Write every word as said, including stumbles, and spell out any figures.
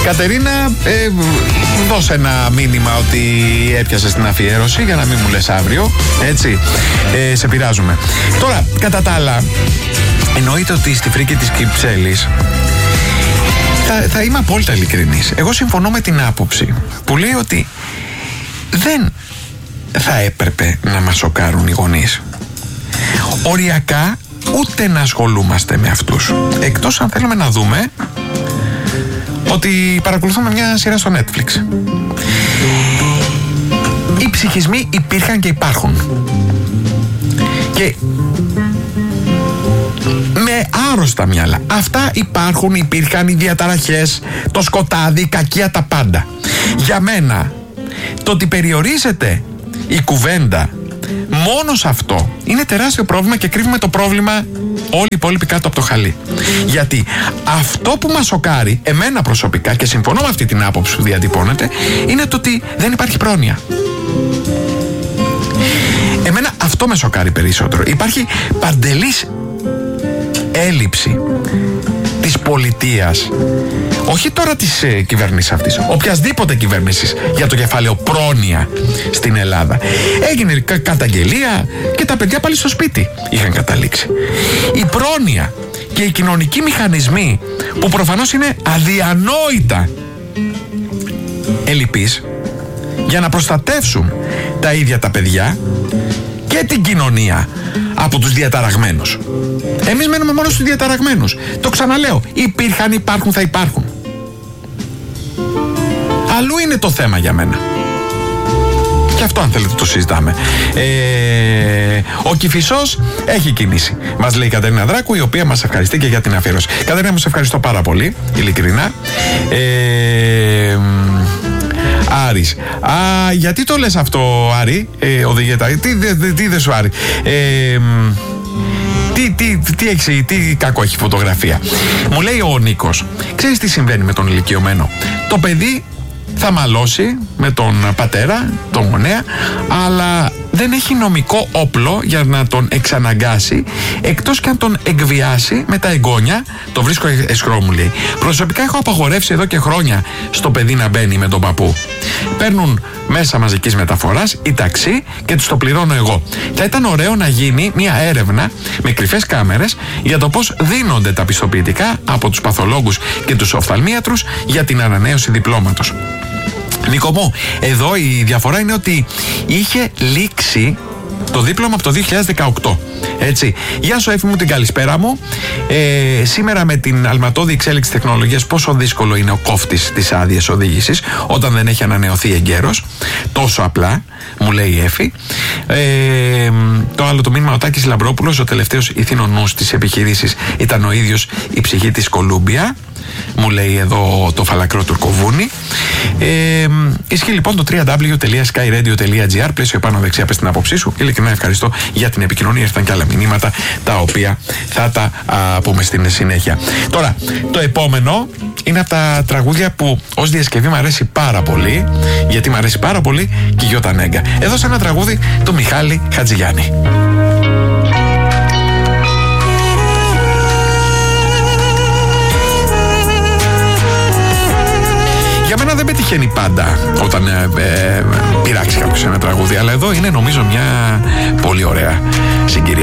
Κατερίνα, ε, δώσε ένα μήνυμα ότι έπιασες την αφιέρωση για να μην μου λες αύριο. Έτσι, ε, σε πειράζουμε. Τώρα, κατά τα άλλα, εννοείται ότι στη φρίκη της Κυψέλης θα, θα είμαι απόλυτα ειλικρινής. Εγώ συμφωνώ με την άποψη που λέει ότι δεν θα έπρεπε να μας σοκάρουν οι γονείς. Οριακά ούτε να ασχολούμαστε με αυτούς. Εκτός αν θέλουμε να δούμε ότι παρακολουθούμε μια σειρά στο Netflix. Οι ψυχισμοί υπήρχαν και υπάρχουν. Και με άρρωστα μυαλά. Αυτά υπάρχουν, υπήρχαν οι διαταραχές, το σκοτάδι, η κακία, τα πάντα. Για μένα, το ότι περιορίζεται η κουβέντα μόνο σε αυτό είναι τεράστιο πρόβλημα και κρύβουμε το πρόβλημα όλοι οι υπόλοιποι κάτω από το χαλί. Γιατί αυτό που μας σοκάρει, εμένα προσωπικά, και συμφωνώ με αυτή την άποψη που διατυπώνεται, είναι το ότι δεν υπάρχει πρόνοια. Εμένα αυτό με σοκάρει περισσότερο. Υπάρχει παντελής έλλειψη της πολιτείας, όχι τώρα της ε, κυβέρνησης αυτής, οποιασδήποτε κυβέρνησης, για το κεφάλαιο πρόνοια στην Ελλάδα. Έγινε κα- καταγγελία και τα παιδιά πάλι στο σπίτι είχαν καταλήξει. Η πρόνοια και οι κοινωνικοί μηχανισμοί που προφανώς είναι αδιανόητα ελλειπείς για να προστατεύσουν τα ίδια τα παιδιά και την κοινωνία από τους διαταραγμένους. Εμείς μένουμε μόνο στους διαταραγμένους. Το ξαναλέω, υπήρχαν, υπάρχουν, θα υπάρχουν. Αλλού είναι το θέμα για μένα. Και αυτό, αν θέλετε, το συζητάμε. Ε, ο Κηφισός έχει κινήσει, μας λέει η Κατερίνα Δράκου, η οποία μας ευχαριστεί και για την αφιέρωση. Κατερίνα, μου σε ευχαριστώ πάρα πολύ, ειλικρινά. Ε, Άρης. Α, γιατί το λες αυτό, Άρη, ε, οδηγέτα, τι, τι, τι δεν σου Άρη. Ε, τι, τι, τι, έχει, τι κακό έχει φωτογραφία. Μου λέει ο Νίκος, ξέρεις τι συμβαίνει με τον ηλικιωμένο. Το παιδί θα μαλώσει με τον πατέρα, τον γονέα, αλλά δεν έχει νομικό όπλο για να τον εξαναγκάσει, εκτός και αν τον εκβιάσει με τα εγγόνια. Το βρίσκω αισχρό, μου λέει. Προσωπικά έχω απαγορεύσει εδώ και χρόνια στο παιδί να μπαίνει με τον παππού. Παίρνουν μέσα μαζικής μεταφοράς ή ταξί και τους το πληρώνω εγώ. Θα ήταν ωραίο να γίνει μια έρευνα με κρυφές κάμερες για το πώς δίνονται τα πιστοποιητικά από τους παθολόγους και τους οφθαλμίατρους για την ανανέωση διπλώματος. Νίκο μου, εδώ η διαφορά είναι ότι είχε λήξει το δίπλωμα από το δύο χιλιάδες δεκαοκτώ. Έτσι. Γεια σου, Έφη μου, την καλησπέρα μου. Ε, σήμερα με την αλματώδη εξέλιξη τεχνολογίας, πόσο δύσκολο είναι ο κόφτης της άδειας οδήγησης όταν δεν έχει ανανεωθεί εγκαίρος. Τόσο απλά, μου λέει η Έφη. Ε, το άλλο το μήνυμα, ο Τάκης Λαμπρόπουλος, ο τελευταίος ηθήνων νους της επιχειρήσης, ήταν ο ίδιος η ψυχή της Κολούμπια. Μου λέει εδώ το φαλακρό τουρκοβούνι. Ε, ισχύει λοιπόν το double-u double-u double-u τελεία sky radio τελεία gr. Πλαίσιο πάνω δεξιά, πες την άποψή σου. Ειλικρινά ευχαριστώ για την επικοινωνία. Ήρθαν και άλλα μηνύματα τα οποία θα τα α, πούμε στην συνέχεια. Τώρα, το επόμενο είναι από τα τραγούδια που ως διασκευή μου αρέσει πάρα πολύ, γιατί μου αρέσει πάρα πολύ και η Γιώτα Νέγκα. Εδώ σε ένα τραγούδι του Μιχάλη Χατζηγιάννη. Για μένα δεν πετυχαίνει πάντα όταν ε, ε, πειράξει κάποιος ένα τραγούδι, αλλά εδώ είναι νομίζω μια πολύ ωραία συγκυρία.